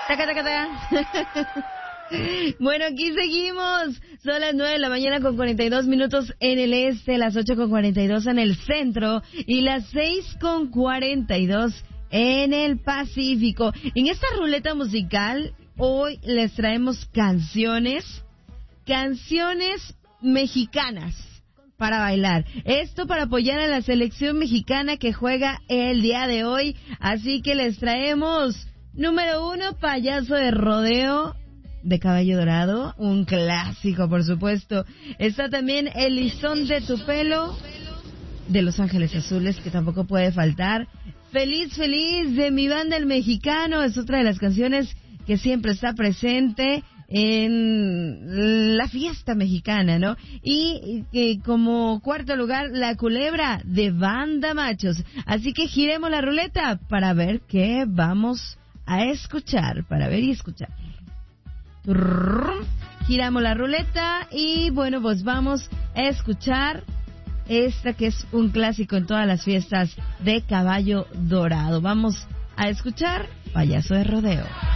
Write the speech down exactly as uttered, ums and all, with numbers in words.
Taca, taca, taca. Bueno, aquí seguimos. Son las nueve de la mañana con cuarenta y dos minutos en el este, las ocho con cuarenta y dos en el centro y las seis con cuarenta y dos en el Pacífico. En esta ruleta musical, hoy les traemos canciones, canciones mexicanas para bailar. Esto para apoyar a la selección mexicana que juega el día de hoy. Así que les traemos, número uno, Payaso de Rodeo, de Caballo Dorado, un clásico, por supuesto. Está también El Lizón de tu Pelo, de Los Ángeles Azules, que tampoco puede faltar. Feliz, Feliz, de Mi Banda El Mexicano, es otra de las canciones que siempre está presente en la fiesta mexicana, ¿no? Y eh, como cuarto lugar, La Culebra, de Banda Machos. Así que giremos la ruleta para ver qué vamos a escuchar, para ver y escuchar. Giramos la ruleta y bueno, pues vamos a escuchar esta que es un clásico en todas las fiestas de Caballo Dorado. Vamos a escuchar Payaso de Rodeo.